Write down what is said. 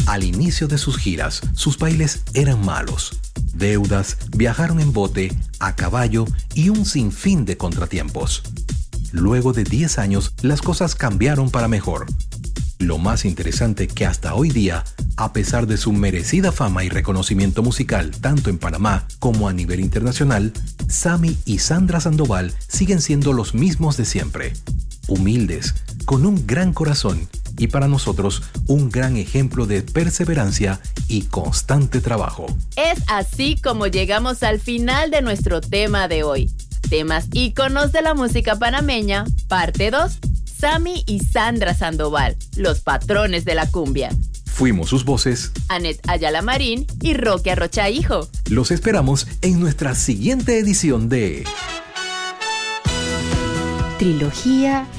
Al inicio de sus giras, sus bailes eran malos. Deudas, viajaron en bote, a caballo y un sinfín de contratiempos. Luego de 10 años, las cosas cambiaron para mejor. Lo más interesante que hasta hoy día, a pesar de su merecida fama y reconocimiento musical tanto en Panamá como a nivel internacional, Sammy y Sandra Sandoval siguen siendo los mismos de siempre. Humildes, con un gran corazón y para nosotros un gran ejemplo de perseverancia y constante trabajo. Es así como llegamos al final de nuestro tema de hoy. Temas íconos de la música panameña, parte 2. Sammy y Sandra Sandoval, los patrones de la cumbia. Fuimos sus voces, Anet Ayala Marín y Roque Arrocha Hijo. Los esperamos en nuestra siguiente edición de Trilogía